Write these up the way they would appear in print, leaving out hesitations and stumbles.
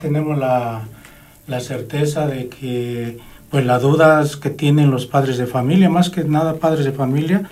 Tenemos la certeza de que pues las dudas que tienen los padres de familia, más que nada padres de familia,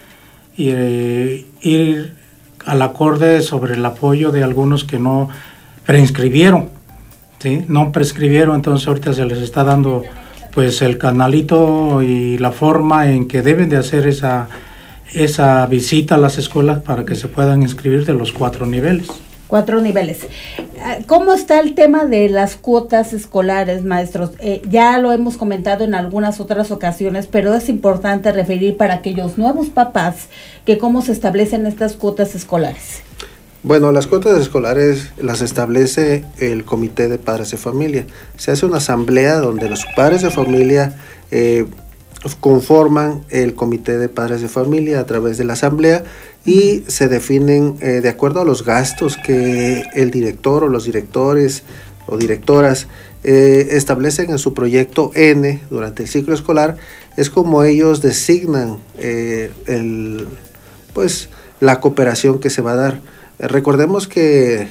ir al acorde sobre el apoyo de algunos que no preinscribieron, ¿sí? No prescribieron, entonces ahorita se les está dando pues el canalito y la forma en que deben de hacer esa visita a las escuelas para que se puedan inscribir de los 4 niveles. 4 niveles. ¿Cómo está el tema de las cuotas escolares, maestros? Ya lo hemos comentado en algunas otras ocasiones, pero es importante referir para aquellos nuevos papás que cómo se establecen estas cuotas escolares. Bueno, las cuotas escolares las establece el Comité de Padres de Familia. Se hace una asamblea donde los padres de familia conforman el Comité de Padres de Familia a través de la asamblea y se definen de acuerdo a los gastos que el director o los directores o directoras establecen en su proyecto N durante el ciclo escolar. Es como ellos designan la cooperación que se va a dar. Recordemos que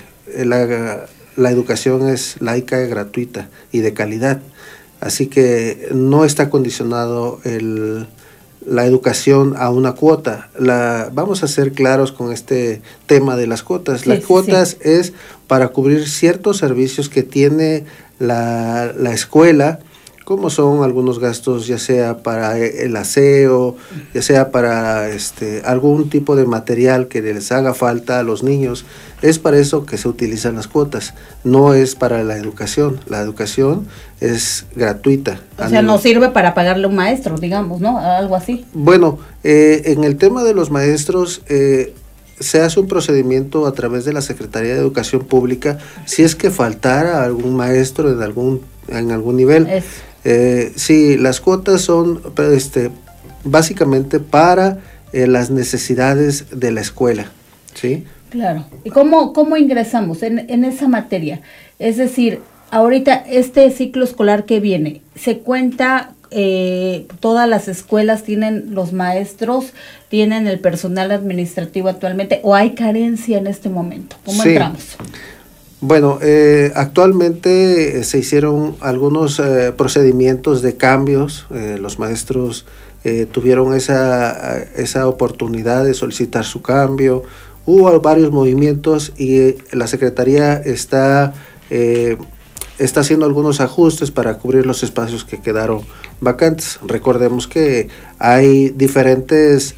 la educación es laica, gratuita y de calidad. Así que no está condicionado la educación a una cuota. Vamos a ser claros con este tema de las cuotas. Las cuotas es para cubrir ciertos servicios que tiene la escuela, como son algunos gastos, ya sea para el aseo, ya sea para algún tipo de material que les haga falta a los niños. Es para eso que se utilizan las cuotas, no es para la educación. La educación es gratuita. O sea, no sirve para pagarle a un maestro, digamos, ¿no? Algo así. Bueno, en el tema de los maestros, se hace un procedimiento a través de la Secretaría de Educación Pública si es que faltara algún maestro en algún nivel. Sí, las cuotas son básicamente para las necesidades de la escuela, ¿sí? Claro. ¿Y cómo ingresamos en esa materia? Es decir, ahorita este ciclo escolar que viene, ¿se cuenta, todas las escuelas tienen los maestros, tienen el personal administrativo actualmente, o hay carencia en este momento? ¿Cómo entramos? Bueno, actualmente se hicieron algunos procedimientos de cambios. Los maestros tuvieron esa oportunidad de solicitar su cambio. Hubo varios movimientos y la Secretaría está haciendo algunos ajustes para cubrir los espacios que quedaron vacantes. Recordemos que hay diferentes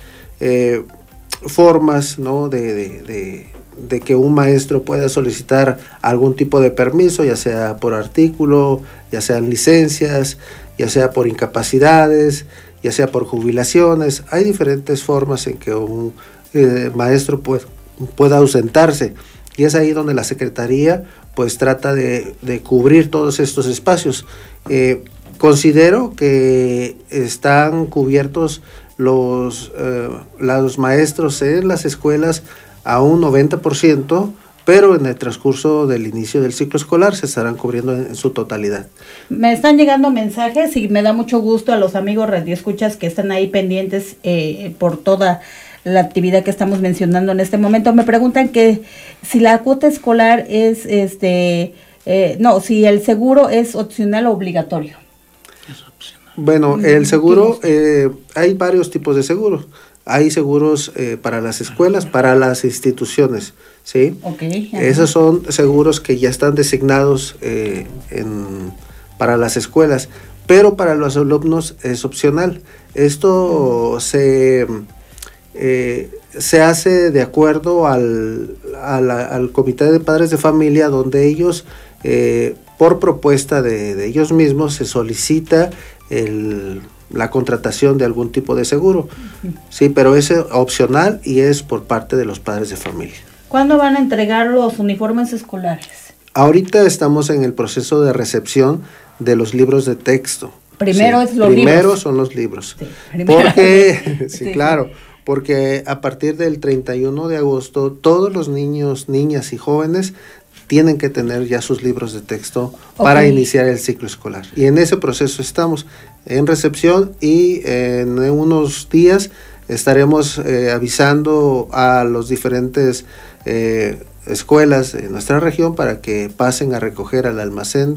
formas, ¿no?, de que un maestro pueda solicitar algún tipo de permiso, ya sea por artículo, ya sean licencias, ya sea por incapacidades, ya sea por jubilaciones. Hay diferentes formas en que un maestro pueda ausentarse, y es ahí donde la Secretaría pues trata de cubrir todos estos espacios. Considero que están cubiertos los maestros en las escuelas a un 90%, pero en el transcurso del inicio del ciclo escolar se estarán cubriendo en su totalidad. Me están llegando mensajes y me da mucho gusto a los amigos radioescuchas que están ahí pendientes por toda la actividad que estamos mencionando en este momento. Me preguntan que si la cuota escolar es, si el seguro es opcional o obligatorio. Es opcional. Bueno, el seguro, hay varios tipos de seguros. Hay seguros para las escuelas, para las instituciones, ¿sí? Okay, esos son seguros que ya están designados para las escuelas, pero para los alumnos es opcional. Esto se hace de acuerdo al Comité de Padres de Familia, donde ellos, por propuesta de ellos mismos, se solicita la contratación de algún tipo de seguro. Sí, pero es opcional y es por parte de los padres de familia. ¿Cuándo van a entregar los uniformes escolares? Ahorita estamos en el proceso de recepción de los libros de texto. Primero son los libros. Sí, porque, sí, claro, porque a partir del 31 de agosto todos los niños, niñas y jóvenes tienen que tener ya sus libros de texto para iniciar el ciclo escolar. Y en ese proceso estamos en recepción, y en unos días estaremos avisando a los diferentes escuelas de nuestra región para que pasen a recoger al almacén